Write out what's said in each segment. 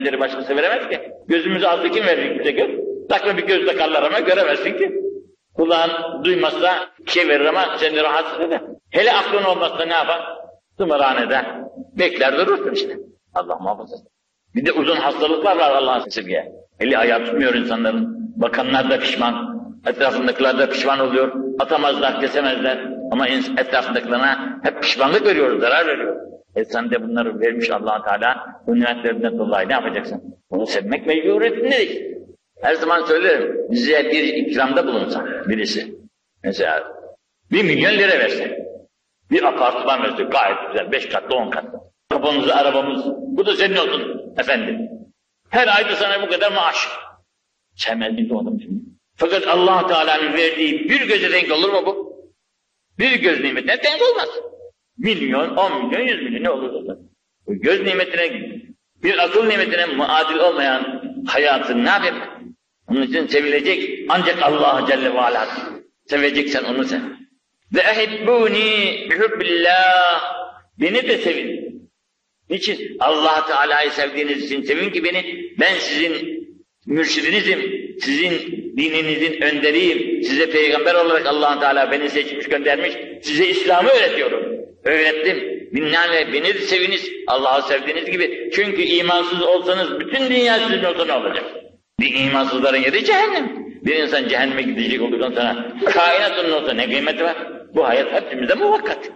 Başkası veremez ki. Gözümüzü aldı kim verecek bize göz? Takma bir göz takarlar ama göremezsin ki. Kulağın duymazsa şey verir ama seni rahatsız eder. Hele aklın olmazsa ne yapar? Tımarhanede bekler durursun işte. Allah muhafaza. Bir de uzun hastalıklar var Allah'ın sevgiye. Eli ayağı tutmuyor insanların. Bakanlar da pişman. Etrafındakiler de pişman oluyor. Atamazlar, kesemezler. Ama etrafındakilerine hep pişmanlık veriyor, zarar veriyor. Sen de bunları vermiş Allah-u Teala. Bu nimetlerinden dolayı ne yapacaksın? Onu sevmek mecburiyetindedir. Her zaman söylerim, bize bir ikramda bulunsa birisi. Mesela 1 milyon lira verse, bir apartman verse gayet güzel, 5 katlı 10 katlı. Kapımızı, arabamız, bu da senin olsun efendim. Her ayda sana bu kadar maaş. Sevmez miyiz o adam şimdi? Fakat Allah-u Teala'nın verdiği bir göze denk olur mu bu? Bir göz nimetine denk olmaz. Milyon, 10 milyon, 100 milyon ne olursa. Bu göz nimetine, bir akıl nimetine muadil olmayan hayatın ne yapayım? Onun için sevilecek ancak Allah Celle ve Ala. Seveceksen onu sev. Ve ehibbuni bihubbillah. Beni de sevin. Niçin? Allah Teala'yı sevdiğiniz için sevin ki beni, ben sizin mürşidinizim, sizin dininizin önderiyim, size peygamber olarak Allah Teala beni seçmiş göndermiş, size İslam'ı öğretiyorum. Öğrettim. Binlerle beni de seviniz, Allah'ı sevdiğiniz gibi. Çünkü imansız olsanız bütün dünya sizin olsa ne olacak? Bir imansızların yeri cehennem. Bir insan cehenneme gidecek olduktan sonra kainatın olsa ne kıymeti var? Bu hayat hepimize muvakkat.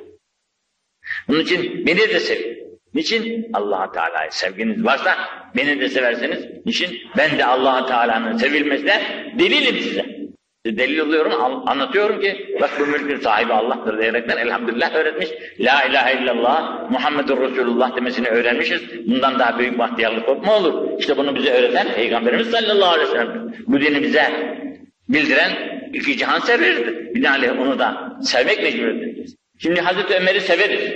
Bunun için beni de sevin. Niçin? Allah-u Teala'ya sevginiz varsa beni de severseniz. Niçin? Ben de Allah-u Teala'nın sevilmesine delilim size. Delil oluyorum, anlatıyorum ki bak bu mülkün sahibi Allah'tır diyerekten elhamdülillah öğretmiş. La ilahe illallah Muhammedur Resulullah demesini öğrenmişiz. Bundan daha büyük bahtiyarlık mu olur? İşte bunu bize öğreten Peygamberimiz sallallahu aleyhi ve sellem. Bu dini bize bildiren iki cihan serveridir. Binaenaleyh onu da sevmek mecburiyetindeyiz. Şimdi Hazreti Ömer'i severiz.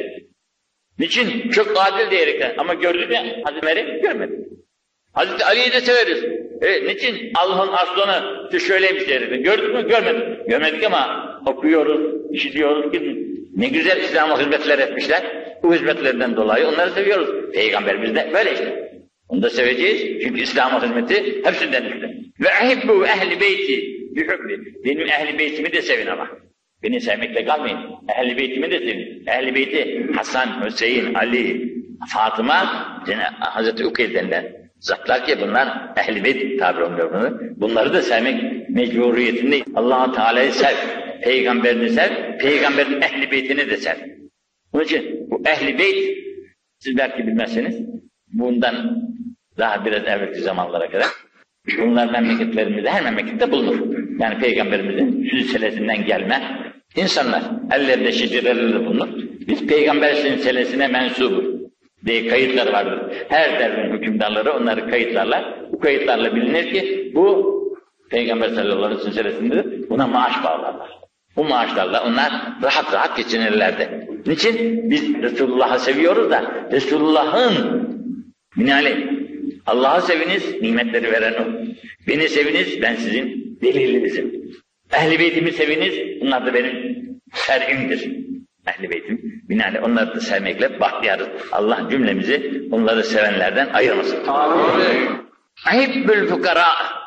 Niçin? Çok adil diyerekten. Ama gördük ya Hazreti Ömer'i görmedik. Hazreti Ali'yi de severiz. Niçin? Allah'ın aslanı şöyleymiş diyerekten. Gördük mü? Görmedik. Görmedik ama okuyoruz, işitiyoruz ki ne güzel İslam'a hizmetler etmişler. Bu hizmetlerinden dolayı onları seviyoruz. Peygamberimiz de böyle işte. Onu da seveceğiz. Çünkü İslam'a hizmeti hepsinden üstün. Ve ehibbu ehli beyti bihubbi. Benim ehli beytimi de sevin ama. Beni sevmekle kalmayın. Ehl-i Beyt'imi de sevin. Ehl-i Beyt'i Hasan, Hüseyin, Ali, Fatıma, Hazreti Ukeyl denilen zatlar ki bunlar Ehl-i Beyt tabir oluyor bunu. Bunları da sevmek mecburiyetinde. Allah-u Teala'yı sev, Peygamberini sev, Peygamberin Ehl-i Beyt'ini de sev. Onun için bu Ehl-i Beyt, siz belki bilmezseniz, bundan daha biraz evvelki zamanlara kadar, bunlar memleketlerimizde, her memlekette bulunur. Yani Peygamberimizin silsilesinden gelme insanlar, ellerinde şecereleri bulunur. Biz Peygamber silsilesine mensubuz diye kayıtlar vardır. Her devrin hükümdarları onları kayıtlarlar. Bu kayıtlarla bilinir ki bu Peygamber sallallahu aleyhi ve sellem silsilesindedir. Buna maaş bağlarlar. Bu maaşlarla onlar rahat rahat geçinirlerdi. Niçin? Biz Resulullah'ı seviyoruz da Resulullah'ın binaenaleyh Allah'ı seviniz, nimetleri veren o. Beni seviniz, ben sizin delilinizim. Ehl-i Beyt'imi seviniz, bunlar da benim şer'imdir. Ehl-i Beyt'im, binaenaleyh onları da sevmekle bahtiyarız. Allah cümlemizi onları sevenlerden ayırmasın. Amin. Ahibbül fukara.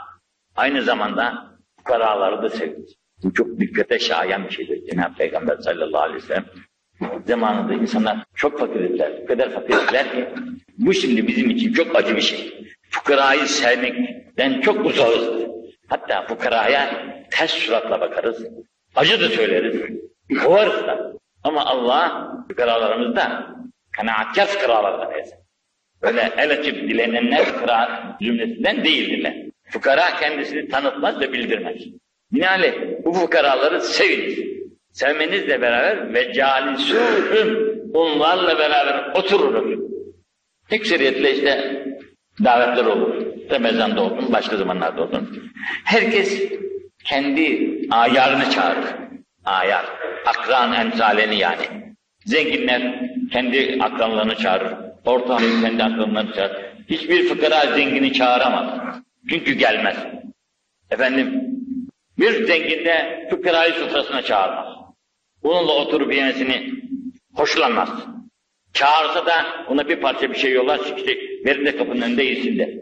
Aynı zamanda fukaraları da seviniz. Bu çok dikkate şayan bir şeydir. Cenab-ı Peygamber sallallahu aleyhi ve sellem zamanında insanlar çok fakirdiler, o kadar fakirdiler ki bu şimdi bizim için çok acı bir şey. Fukarayı sevmekten çok uzağız. Hatta fukaraya ters suratla bakarız. Acı da söyleriz. Kovarız da. Ama Allah fukaralarımızda kanaatkar fukaralardan eylesin. Öyle el açıp dilenenler fukara cümlesinden değildirler. Fukara kendisini tanıtmaz ve bildirmez. Binaenaleyh bu fukaraları seviniz. Sevmenizle beraber ve calisûhüm, onlarla beraber otururuz. Ekseriyetle işte davetler olur. Ramazan'da olsun, başka zamanlarda olsun. Herkes kendi ayarını çağırır. Ayar, akran emsaleni yani. Zenginler kendi akranlarını çağırır. Orta halk kendi akranlarını çağırır. Hiçbir fıkara zengini çağıramaz. Çünkü gelmez. Efendim, bir zengin de fıkrayı sofrasına çağırmaz. Onunla oturup yemesini hoşlanmaz. Çağırsa da ona bir parça bir şey yollar, işte verin de kapının önünde yesin de.